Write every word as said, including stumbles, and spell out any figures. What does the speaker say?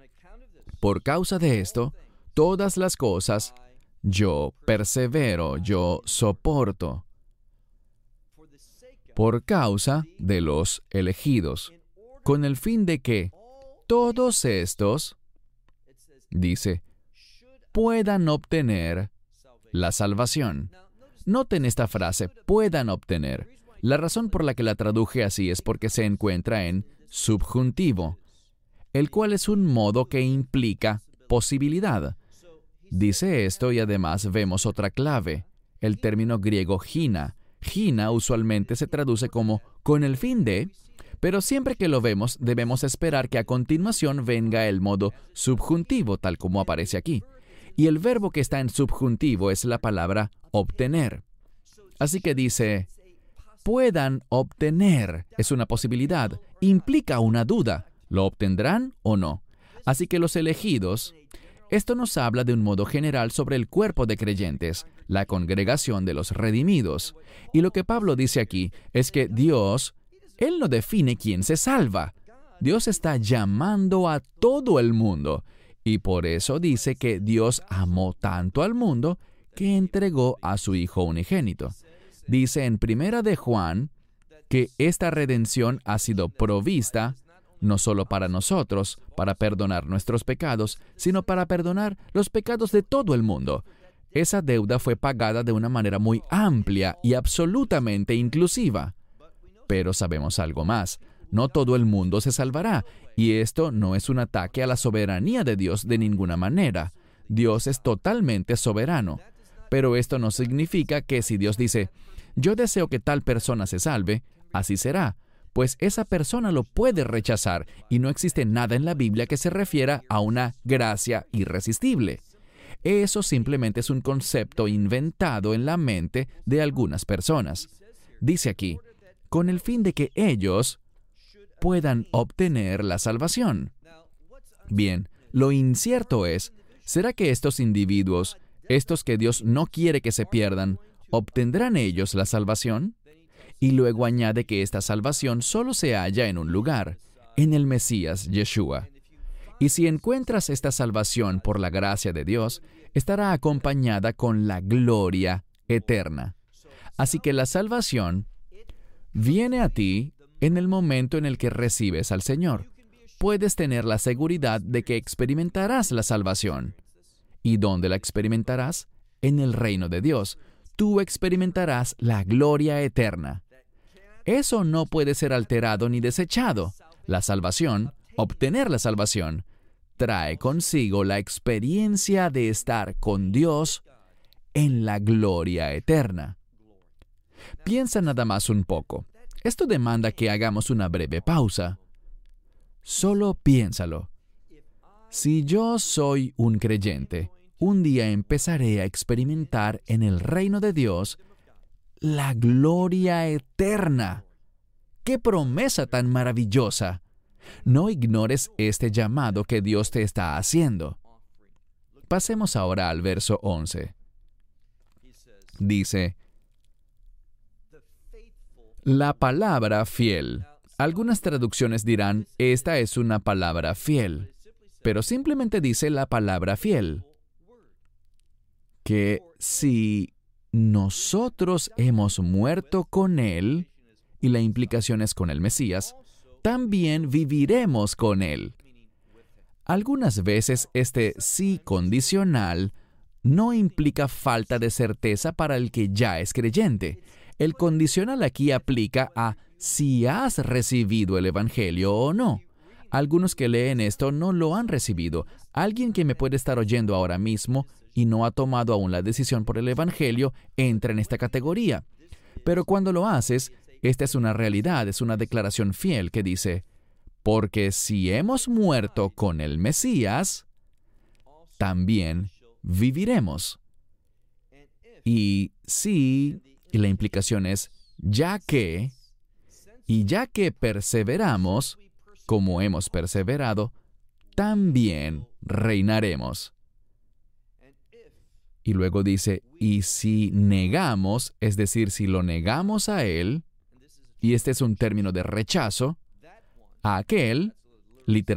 Por causa de esto, todas las cosas, yo persevero, yo soporto. Por causa de los elegidos, con el fin de que todos estos, dice, puedan obtener la salvación. Noten esta frase, puedan obtener. La razón por la que la traduje así es porque se encuentra en subjuntivo, el cual es un modo que implica posibilidad. Dice esto y además vemos otra clave, el término griego gina. Gina usualmente se traduce como con el fin de, pero siempre que lo vemos debemos esperar que a continuación venga el modo subjuntivo, tal como aparece aquí. Y el verbo que está en subjuntivo es la palabra obtener. Así que dice, puedan obtener, es una posibilidad, implica una duda, ¿lo obtendrán o no? Así que los elegidos, esto nos habla de un modo general sobre el cuerpo de creyentes, la congregación de los redimidos. Y lo que Pablo dice aquí es que Dios, Él no define quién se salva. Dios está llamando a todo el mundo. Y por eso dice que Dios amó tanto al mundo que entregó a su Hijo unigénito. Dice en Primera de Juan que esta redención ha sido provista no solo para nosotros, para perdonar nuestros pecados, sino para perdonar los pecados de todo el mundo. Esa deuda fue pagada de una manera muy amplia y absolutamente inclusiva. Pero sabemos algo más. No todo el mundo se salvará, y esto no es un ataque a la soberanía de Dios de ninguna manera. Dios es totalmente soberano. Pero esto no significa que si Dios dice, yo deseo que tal persona se salve, así será, pues esa persona lo puede rechazar, y no existe nada en la Biblia que se refiera a una gracia irresistible. Eso simplemente es un concepto inventado en la mente de algunas personas. Dice aquí, con el fin de que ellos puedan obtener la salvación. Bien, lo incierto es, ¿será que estos individuos, estos que Dios no quiere que se pierdan, obtendrán ellos la salvación? Y luego añade que esta salvación solo se halla en un lugar, en el Mesías Yeshua. Y si encuentras esta salvación por la gracia de Dios, estará acompañada con la gloria eterna. Así que la salvación viene a ti en el momento en el que recibes al Señor. Puedes tener la seguridad de que experimentarás la salvación. ¿Y dónde la experimentarás? En el reino de Dios. Tú experimentarás la gloria eterna. Eso no puede ser alterado ni desechado. La salvación, obtener la salvación, trae consigo la experiencia de estar con Dios en la gloria eterna. Piensa nada más un poco. Esto demanda que hagamos una breve pausa. Solo piénsalo. Si yo soy un creyente, un día empezaré a experimentar en el reino de Dios la gloria eterna. ¡Qué promesa tan maravillosa! No ignores este llamado que Dios te está haciendo. Pasemos ahora al verso once. Dice, la palabra fiel. Algunas traducciones dirán, esta es una palabra fiel, pero simplemente dice la palabra fiel. Que si nosotros hemos muerto con Él, y la implicación es con el Mesías, también viviremos con Él. Algunas veces este sí condicional no implica falta de certeza para el que ya es creyente. El condicional aquí aplica a si has recibido el Evangelio o no. Algunos que leen esto no lo han recibido. Alguien que me puede estar oyendo ahora mismo y no ha tomado aún la decisión por el Evangelio entra en esta categoría. Pero cuando lo haces, esta es una realidad, es una declaración fiel que dice, porque si hemos muerto con el Mesías, también viviremos. Y sí, y la implicación es, ya que, y ya que perseveramos, como hemos perseverado, también reinaremos. Y luego dice, y si negamos, es decir, si lo negamos a Él, y este es un término de rechazo, a aquel, literalmente,